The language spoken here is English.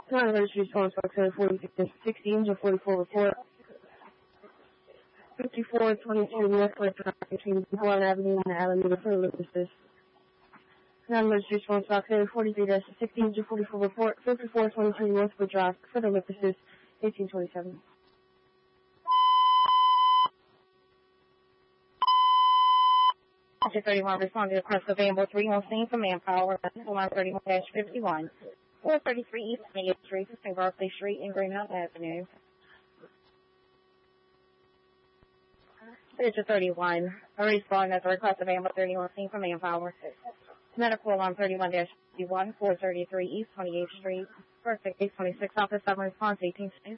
Non-emergency response box code 4616 or 44 report. 5422 Northwood Drive between Helen Avenue and Alameda for Lucas. Non-emergency response box code 43-16 to 44 report. 5422 Northwood Drive for the Lucas 1827. Officer 31 responded to request of Amber 3 on scene for manpower. Line 31-51. 433 East 28th Street, between Berkeley Street and Greenmount Avenue. Digit 31. Responding as a request of Amber 30 on scene for manpower. Medical alarm 31-51, 433 East 28th Street. Birthday 826. Office 7 response 18 6.